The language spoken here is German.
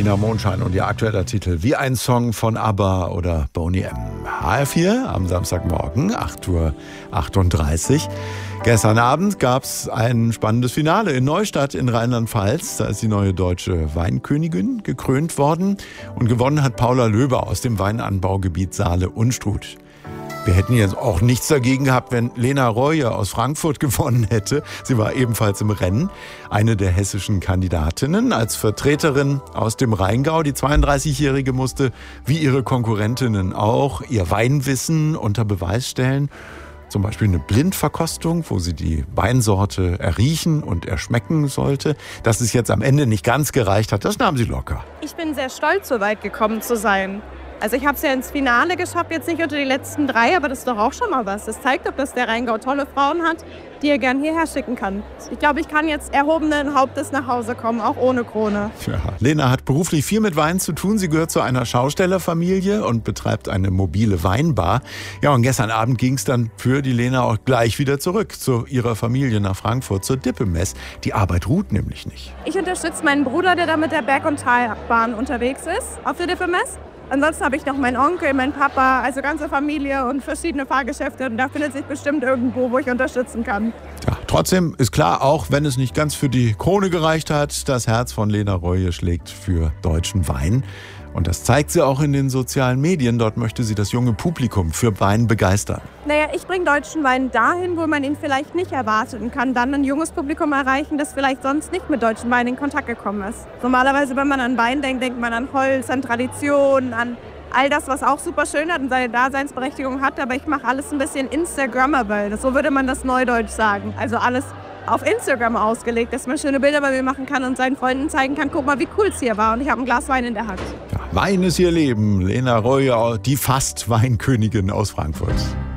Lena Mondschein und ihr aktueller Titel Wie ein Song von ABBA oder Boney M. HR4 am Samstagmorgen, 8:38 Uhr. Gestern Abend gab es ein spannendes Finale in Neustadt in Rheinland-Pfalz. Da ist die neue deutsche Weinkönigin gekrönt worden. Und gewonnen hat Paula Löber aus dem Weinanbaugebiet Saale-Unstrut. Wir hätten jetzt auch nichts dagegen gehabt, wenn Lena Reue aus Frankfurt gewonnen hätte. Sie war ebenfalls im Rennen. Eine der hessischen Kandidatinnen als Vertreterin aus dem Rheingau. Die 32-Jährige musste, wie ihre Konkurrentinnen auch, ihr Weinwissen unter Beweis stellen. Zum Beispiel eine Blindverkostung, wo sie die Weinsorte erriechen und erschmecken sollte. Dass es jetzt am Ende nicht ganz gereicht hat, das nahm sie locker. Ich bin sehr stolz, so weit gekommen zu sein. Also ich habe es ja ins Finale geschafft, jetzt nicht unter die letzten 3, aber das ist doch auch schon mal was. Das zeigt doch, dass der Rheingau tolle Frauen hat, die er gern hierher schicken kann. Ich glaube, ich kann jetzt erhobenen Hauptes nach Hause kommen, auch ohne Krone. Ja, Lena hat beruflich viel mit Wein zu tun. Sie gehört zu einer Schaustellerfamilie und betreibt eine mobile Weinbar. Ja, und gestern Abend ging es dann für die Lena auch gleich wieder zurück zu ihrer Familie nach Frankfurt, zur Dippemess. Die Arbeit ruht nämlich nicht. Ich unterstütze meinen Bruder, der da mit der Berg- und Talbahn unterwegs ist, auf der Dippemess. Ansonsten habe ich noch meinen Onkel, meinen Papa, also ganze Familie und verschiedene Fahrgeschäfte. Und da findet sich bestimmt irgendwo, wo ich unterstützen kann. Ja, trotzdem ist klar, auch wenn es nicht ganz für die Krone gereicht hat, das Herz von Lena Reue schlägt für deutschen Wein. Und das zeigt sie auch in den sozialen Medien. Dort möchte sie das junge Publikum für Wein begeistern. Naja, ich bringe deutschen Wein dahin, wo man ihn vielleicht nicht erwartet und kann dann ein junges Publikum erreichen, das vielleicht sonst nicht mit deutschen Wein in Kontakt gekommen ist. Normalerweise, wenn man an Wein denkt, denkt man an Holz, an Tradition, an all das, was auch super schön hat und seine Daseinsberechtigung hat. Aber ich mache alles ein bisschen Instagrammable. So würde man das neudeutsch sagen. Also alles auf Instagram ausgelegt, dass man schöne Bilder bei mir machen kann und seinen Freunden zeigen kann, guck mal, wie cool es hier war. Und ich habe ein Glas Wein in der Hand. Ja, Wein ist ihr Leben. Lena Reue, die fast Weinkönigin aus Frankfurt.